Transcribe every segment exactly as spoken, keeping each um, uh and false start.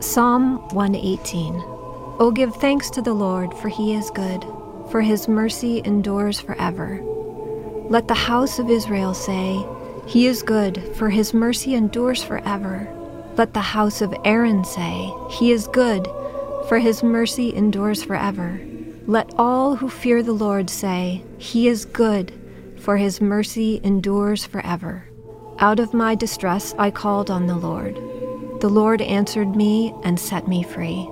Psalm one eighteen. O give thanks to the Lord, for he is good, for his mercy endures forever. Let the house of Israel say, he is good, for his mercy endures forever. Let the house of Aaron say, he is good, for his mercy endures forever. Let all who fear the Lord say, he is good, for his mercy endures forever. Out of my distress I called on the Lord. The Lord answered me and set me free.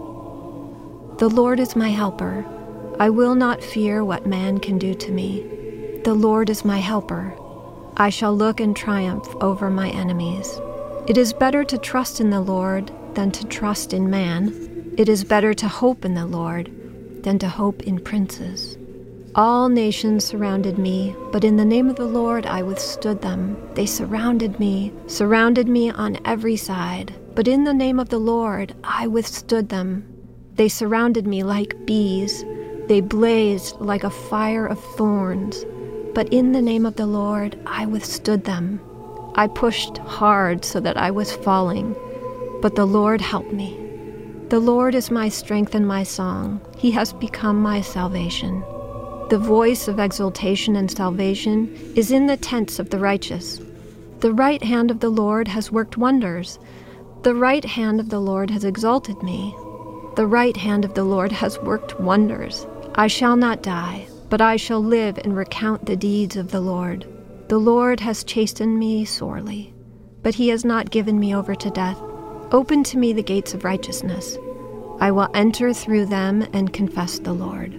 The Lord is my helper. I will not fear what man can do to me. The Lord is my helper. I shall look in triumph over my enemies. It is better to trust in the Lord than to trust in man. It is better to hope in the Lord than to hope in princes. All nations surrounded me, but in the name of the Lord I withstood them. They surrounded me, surrounded me on every side, but in the name of the Lord I withstood them. They surrounded me like bees. They blazed like a fire of thorns, but in the name of the Lord I withstood them. I pushed hard so that I was falling, but the Lord helped me. The Lord is my strength and my song. He has become my salvation. The voice of exultation and salvation is in the tents of the righteous. The right hand of the Lord has worked wonders. The right hand of the Lord has exalted me. The right hand of the Lord has worked wonders. I shall not die, but I shall live and recount the deeds of the Lord. The Lord has chastened me sorely, but he has not given me over to death. Open to me the gates of righteousness. I will enter through them and confess the Lord.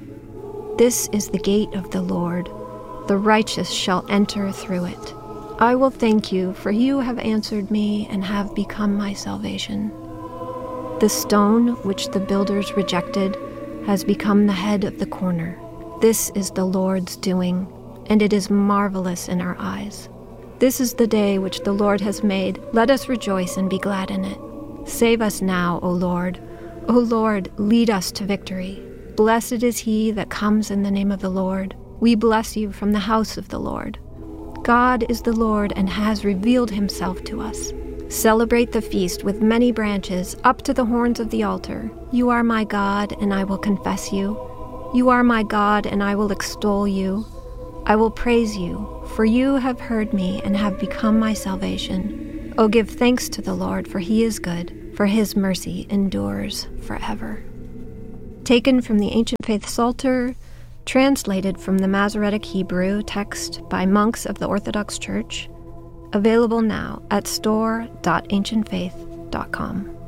This is the gate of the Lord. The righteous shall enter through it. I will thank you, for you have answered me and have become my salvation. The stone which the builders rejected has become the head of the corner. This is the Lord's doing, and it is marvelous in our eyes. This is the day which the Lord has made. Let us rejoice and be glad in it. Save us now, O Lord. O Lord, lead us to victory. Blessed is he that comes in the name of the Lord. We bless you from the house of the Lord. God is the Lord and has revealed himself to us. Celebrate the feast with many branches up to the horns of the altar. You are my God, and I will confess you. You are my God, and I will extol you. I will praise you, for you have heard me and have become my salvation. O give thanks to the Lord, for he is good, for his mercy endures forever. Taken from the Ancient Faith Psalter, translated from the Masoretic Hebrew text by monks of the Orthodox Church, available now at store dot ancient faith dot com.